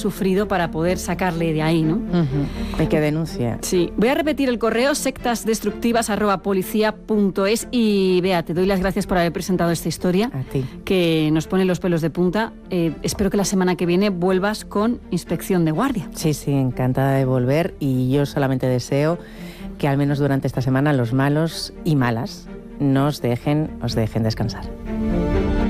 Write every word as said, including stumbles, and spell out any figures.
sufrido para poder sacarle de ahí, ¿no? Uh-huh. Y que denuncie. Sí. Voy a repetir el correo sectasdestructivas arroba policía punto es y Bea, te doy las gracias por haber presentado esta historia. A ti. Que nos pone los pelos de punta. Eh, espero que la semana que viene vuelvas con inspección de guardia. Sí, sí, encantada de volver y yo solamente deseo que al menos durante esta semana los malos y malas nos dejen, os dejen descansar.